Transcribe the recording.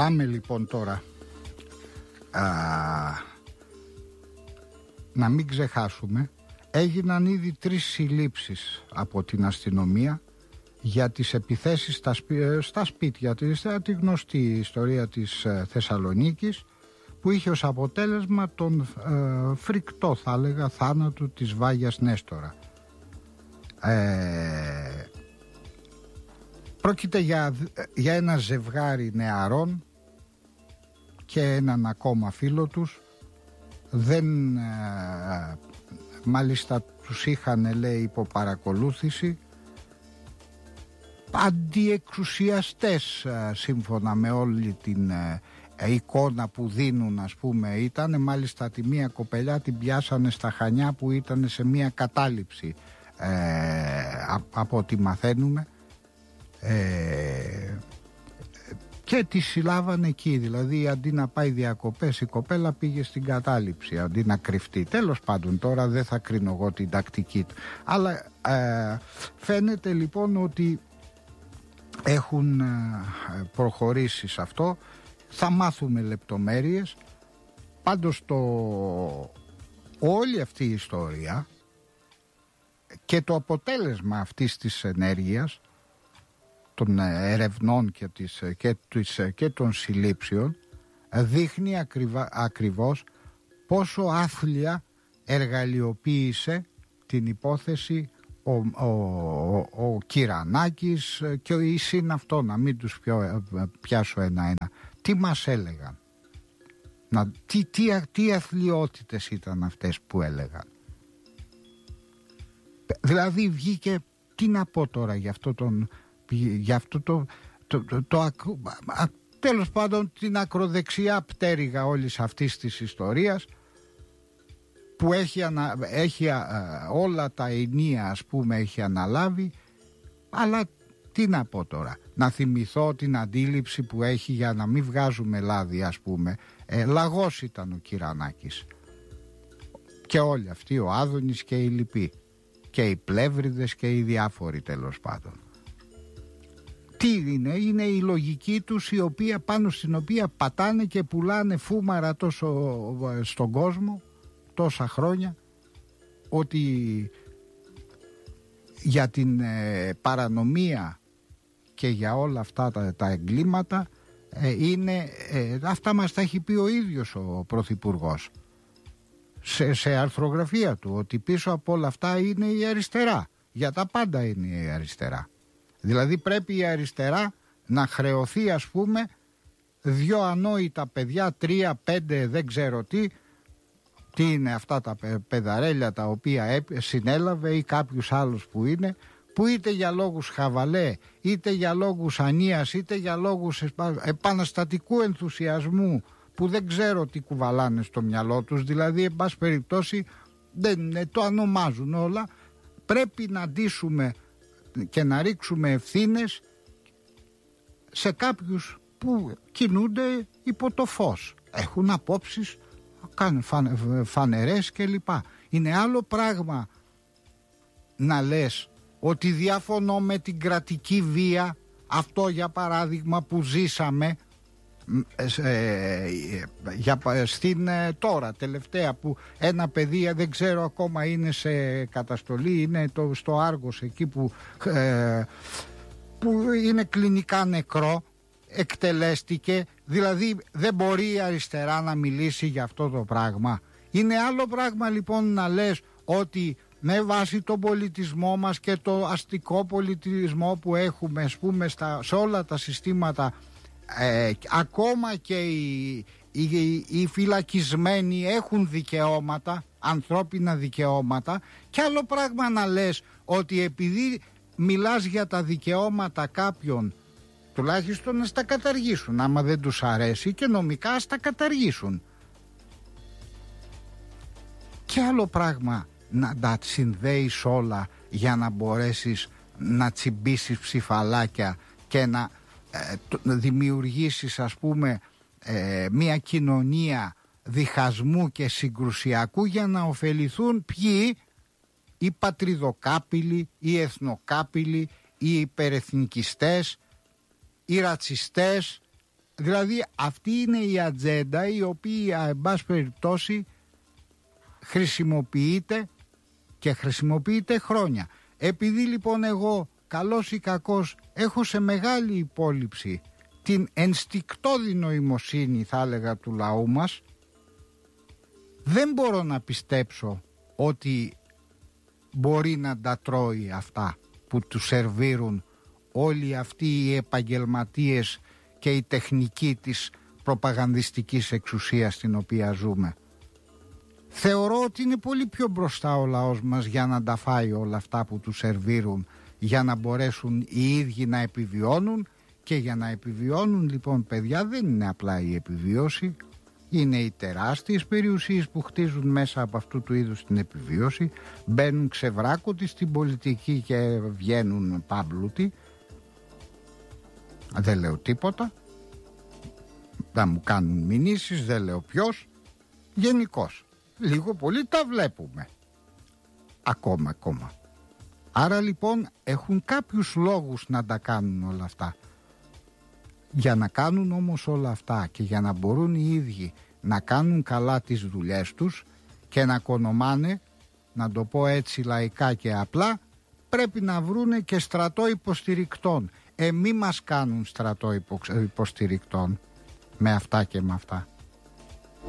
Πάμε λοιπόν τώρα να μην ξεχάσουμε, έγιναν ήδη 3 συλλήψεις από την αστυνομία για τις επιθέσεις στα σπίτια της, τη γνωστή ιστορία της Θεσσαλονίκης, που είχε ως αποτέλεσμα τον φρικτό, θα έλεγα, θάνατο της Βάγιας Νέστορα. Πρόκειται για ένα ζευγάρι νεαρών και έναν ακόμα φίλο τους. Μάλιστα τους είχαν, λέει, υπό παρακολούθηση αντιεξουσιαστές, σύμφωνα με όλη την εικόνα που δίνουν, ας πούμε. Ήταν μάλιστα τη μία κοπελιά την πιάσανε στα Χανιά, που ήταν σε μία κατάληψη, από ό,τι μαθαίνουμε, και τη συλλάβανε εκεί. Δηλαδή, αντί να πάει διακοπές, η κοπέλα πήγε στην κατάληψη, αντί να κρυφτεί. Τέλος πάντων, τώρα δεν θα κρίνω εγώ την τακτική του, αλλά φαίνεται λοιπόν ότι έχουν προχωρήσει σε αυτό. Θα μάθουμε λεπτομέρειες. Πάντως όλη αυτή η ιστορία και το αποτέλεσμα αυτής της ενέργειας των ερευνών και των συλλήψεων δείχνει ακριβώς πόσο άθλια εργαλειοποίησε την υπόθεση ο Κυρανάκης και η συν αυτό, να μην τους πιάσω ένα-ένα. Τι μας έλεγαν, τι αθλιότητες ήταν αυτές που έλεγαν. Δηλαδή βγήκε, τι να πω τώρα για αυτό τέλος πάντων, την ακροδεξιά πτέρυγα όλης αυτής της ιστορίας, που έχει όλα τα ενία, ας πούμε, έχει αναλάβει. Αλλά τι να πω τώρα, να θυμηθώ την αντίληψη που έχει, για να μην βγάζουμε λάδι, ας πούμε. Λαγός ήταν ο Κυρανάκης και όλοι αυτοί, ο Άδωνης και οι λοιποί, και οι Πλεύριδες και οι διάφοροι, τέλος πάντων. Τι είναι η λογική τους, πάνω στην οποία πατάνε και πουλάνε φούμαρα τόσο στον κόσμο τόσα χρόνια, ότι για την παρανομία και για όλα αυτά τα εγκλήματα αυτά μας τα έχει πει ο ίδιος ο Πρωθυπουργός σε αρθρογραφία του, ότι πίσω από όλα αυτά είναι η αριστερά. Για τα πάντα είναι η αριστερά. Δηλαδή πρέπει η αριστερά να χρεωθεί, ας πούμε, 2 ανόητα παιδιά, 3, 5, δεν ξέρω τι είναι αυτά τα παιδαρέλια τα οποία συνέλαβε, ή κάποιους άλλους που είτε για λόγους χαβαλέ, είτε για λόγους ανίας, είτε για λόγους επαναστατικού ενθουσιασμού, που δεν ξέρω τι κουβαλάνε στο μυαλό τους. Δηλαδή, εν πάση περιπτώσει, το ονομάζουν όλα. Πρέπει να ντύσουμε και να ρίξουμε ευθύνες σε κάποιους που κινούνται υπό το φως. Έχουν απόψεις, κάνουν φανερές κλπ. Είναι άλλο πράγμα να λες ότι διαφωνώ με την κρατική βία, αυτό για παράδειγμα που ζήσαμε τώρα τελευταία, που ένα παιδί, δεν ξέρω ακόμα, είναι σε καταστολή, είναι στο Άργος εκεί που είναι κλινικά νεκρό, εκτελέστηκε. Δηλαδή δεν μπορεί η αριστερά να μιλήσει για αυτό το πράγμα. Είναι άλλο πράγμα λοιπόν να λες ότι με βάση τον πολιτισμό μας και το αστικό πολιτισμό που έχουμε, ας πούμε, σε όλα τα συστήματα, ακόμα και οι φυλακισμένοι έχουν δικαιώματα, ανθρώπινα δικαιώματα. Και άλλο πράγμα να λες ότι επειδή μιλάς για τα δικαιώματα κάποιων, τουλάχιστον να στα καταργήσουν, άμα δεν τους αρέσει, και νομικά ας τα καταργήσουν. Και άλλο πράγμα να τα συνδέεις όλα για να μπορέσεις να τσιμπήσεις ψηφαλάκια και να δημιουργήσεις, ας πούμε, μια κοινωνία διχασμού και συγκρουσιακού, για να ωφεληθούν ποιοι? Οι πατριδοκάπηλοι, οι εθνοκάπηλοι, οι υπερεθνικιστές, οι ρατσιστές Δηλαδή αυτή είναι η ατζέντα η οποία εν πάση περιπτώσει χρησιμοποιείται και χρησιμοποιείται χρόνια. Επειδή λοιπόν εγώ καλός ή κακός έχω σε μεγάλη υπόλοιψη την ενστικτώδη νοημοσύνη, θα έλεγα, του λαού μας, δεν μπορώ να πιστέψω ότι μπορεί να τα τρώει αυτά που του σερβίρουν όλοι αυτοί οι επαγγελματίες και η τεχνική της προπαγανδιστικής εξουσίας στην οποία ζούμε. Θεωρώ ότι είναι πολύ πιο μπροστά ο λαός μας για να τα φάει όλα αυτά που του σερβίρουν, για να μπορέσουν οι ίδιοι να επιβιώνουν. Και για να επιβιώνουν λοιπόν, παιδιά, δεν είναι απλά η επιβίωση, είναι οι τεράστιες περιουσίες που χτίζουν μέσα από αυτού του είδους την επιβίωση, μπαίνουν ξεβράκωτοι στην πολιτική και βγαίνουν πάμπλουτοι. Δεν λέω τίποτα, δεν μου κάνουν μηνύσεις, δεν λέω ποιος, γενικώς λίγο πολύ τα βλέπουμε ακόμα. Άρα λοιπόν έχουν κάποιους λόγους να τα κάνουν όλα αυτά. Για να κάνουν όμως όλα αυτά και για να μπορούν οι ίδιοι να κάνουν καλά τις δουλειές τους και να κονομάνε, να το πω έτσι λαϊκά και απλά, πρέπει να βρούνε και στρατό υποστηρικτών. Μη μας κάνουν στρατό υποστηρικτών με αυτά και με αυτά.